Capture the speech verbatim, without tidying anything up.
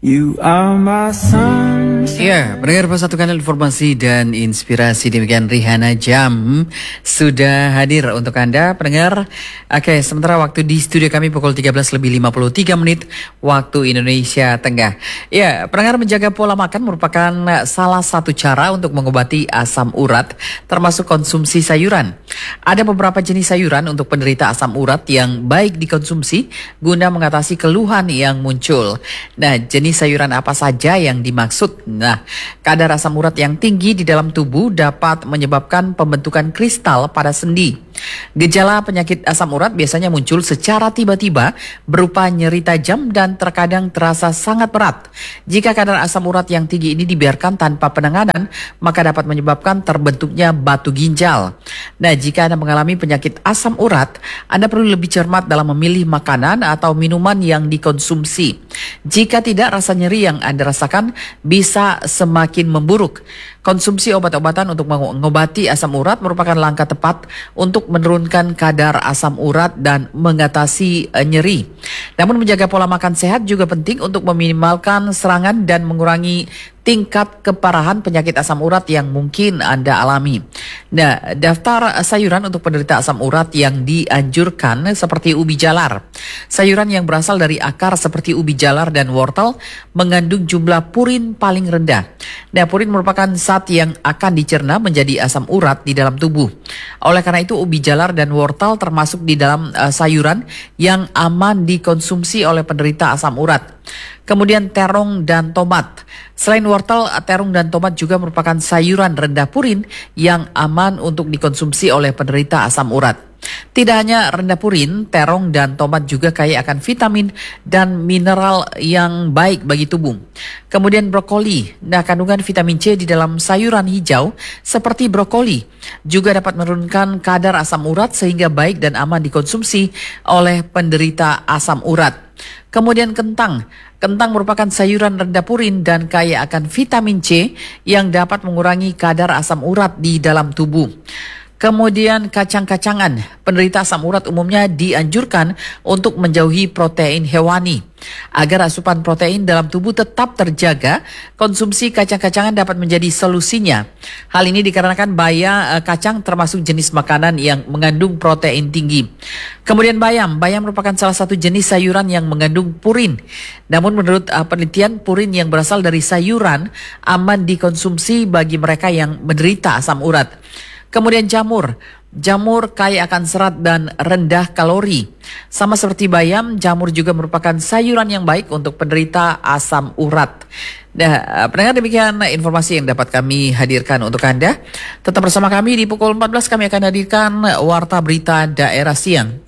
You are my sunshine. Ya, pendengar satu kanal informasi dan inspirasi, demikian Rihanna Jam sudah hadir untuk Anda, pendengar. Oke, sementara waktu di studio kami pukul tiga belas lebih lima puluh tiga menit waktu Indonesia Tengah. Ya, pendengar, menjaga pola makan merupakan salah satu cara untuk mengobati asam urat, termasuk konsumsi sayuran. Ada beberapa jenis sayuran untuk penderita asam urat yang baik dikonsumsi guna mengatasi keluhan yang muncul. Nah, jenis sayuran apa saja yang dimaksud? Nah, kadar asam urat yang tinggi di dalam tubuh dapat menyebabkan pembentukan kristal pada sendi. Gejala penyakit asam urat biasanya muncul secara tiba-tiba berupa nyeri tajam dan terkadang terasa sangat berat. Jika kadar asam urat yang tinggi ini dibiarkan tanpa penanganan, maka dapat menyebabkan terbentuknya batu ginjal. Nah, jika Anda mengalami penyakit asam urat, Anda perlu lebih cermat dalam memilih makanan atau minuman yang dikonsumsi. Jika tidak, rasa nyeri yang Anda rasakan bisa semakin memburuk. Konsumsi obat-obatan untuk mengobati asam urat merupakan langkah tepat untuk menurunkan kadar asam urat dan mengatasi uh, nyeri. Namun menjaga pola makan sehat juga penting untuk meminimalkan serangan dan mengurangi tingkat keparahan penyakit asam urat yang mungkin Anda alami. Nah, daftar sayuran untuk penderita asam urat yang dianjurkan seperti ubi jalar. Sayuran yang berasal dari akar seperti ubi jalar dan wortel mengandung jumlah purin paling rendah. Nah, purin merupakan zat yang akan dicerna menjadi asam urat di dalam tubuh. Oleh karena itu, ubi jalar dan wortel termasuk di dalam uh, sayuran yang aman dikonsumsi oleh penderita asam urat. Kemudian terong dan tomat. Selain wortel, terong dan tomat juga merupakan sayuran rendah purin yang aman untuk dikonsumsi oleh penderita asam urat. Tidak hanya rendah purin, terong dan tomat juga kaya akan vitamin dan mineral yang baik bagi tubuh. Kemudian brokoli. Nah, kandungan vitamin C di dalam sayuran hijau seperti brokoli juga dapat menurunkan kadar asam urat sehingga baik dan aman dikonsumsi oleh penderita asam urat. Kemudian kentang. Kentang merupakan sayuran rendah purin dan kaya akan vitamin C yang dapat mengurangi kadar asam urat di dalam tubuh. Kemudian kacang-kacangan. Penderita asam urat umumnya dianjurkan untuk menjauhi protein hewani. Agar asupan protein dalam tubuh tetap terjaga, konsumsi kacang-kacangan dapat menjadi solusinya. Hal ini dikarenakan baya kacang termasuk jenis makanan yang mengandung protein tinggi. Kemudian bayam. Bayam merupakan salah satu jenis sayuran yang mengandung purin. Namun menurut uh, penelitian, purin yang berasal dari sayuran aman dikonsumsi bagi mereka yang menderita asam urat. Kemudian jamur. Jamur kaya akan serat dan rendah kalori. Sama seperti bayam, jamur juga merupakan sayuran yang baik untuk penderita asam urat. Nah, pendengar, demikian informasi yang dapat kami hadirkan untuk Anda. Tetap bersama kami di pukul empat belas, kami akan hadirkan Warta Berita Daerah Siang.